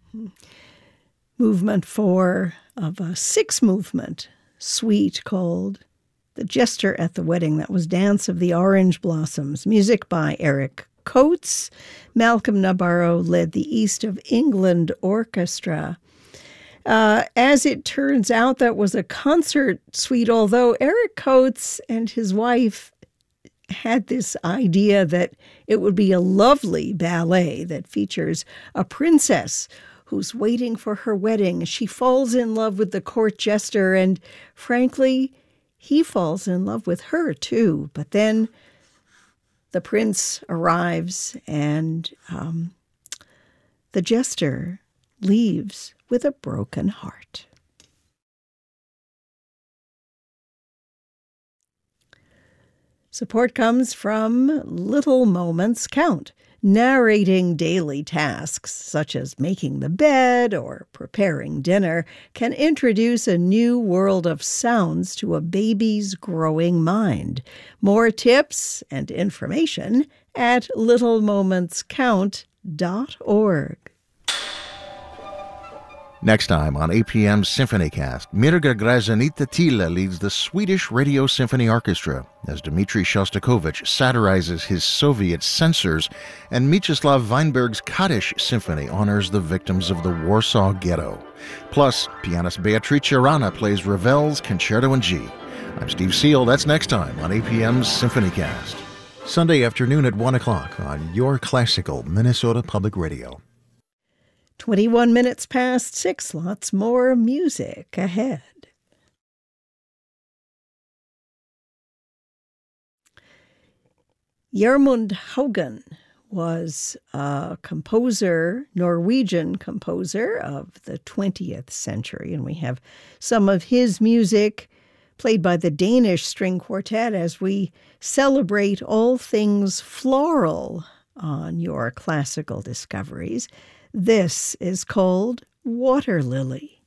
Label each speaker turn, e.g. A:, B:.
A: Movement 4 of a 6-movement suite called The Jester at the Wedding. That was Dance of the Orange Blossoms. Music by Eric Coates. Malcolm Nabarro led the East of England Orchestra. As it turns out, that was a concert suite, although Eric Coates and his wife had this idea that it would be a lovely ballet that features a princess who's waiting for her wedding. She falls in love with the court jester, and frankly, he falls in love with her too. But then the prince arrives, and the jester leaves with a broken heart. Support comes from Little Moments Count. Narrating daily tasks, such as making the bed or preparing dinner, can introduce a new world of sounds to a baby's growing mind. More tips and information at littlemomentscount.org.
B: Next time on APM Symphonycast, Mirga Grazanita Tila leads the Swedish Radio Symphony Orchestra as Dmitri Shostakovich satirizes his Soviet censors, and Mieczyslaw Weinberg's Kaddish Symphony honors the victims of the Warsaw Ghetto. Plus, pianist Beatrice Rana plays Ravel's Concerto in G. I'm Steve Seal. That's next time on APM's Symphonycast. Sunday afternoon at 1 o'clock on your classical Minnesota Public Radio.
A: 21 minutes past 6, lots more music ahead. Gjermund Haugen was a composer, Norwegian composer of the 20th century, and we have some of his music played by the Danish String Quartet as we celebrate all things floral on your classical discoveries. This is called Water Lily.